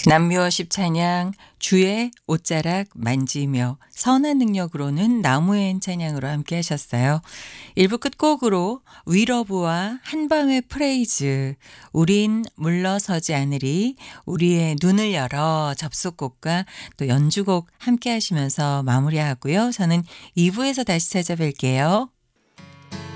남묘십 찬양 주의 옷자락 만지며 선한 능력으로는 나무의 찬양으로 함께 하셨어요. 1부 끝곡으로 위러브와 한밤의 프레이즈 우린 물러서지 않으리 우리의 눈을 열어 접속곡과 또 연주곡 함께 하시면서 마무리하고요. 저는 2부에서 다시 찾아뵐게요.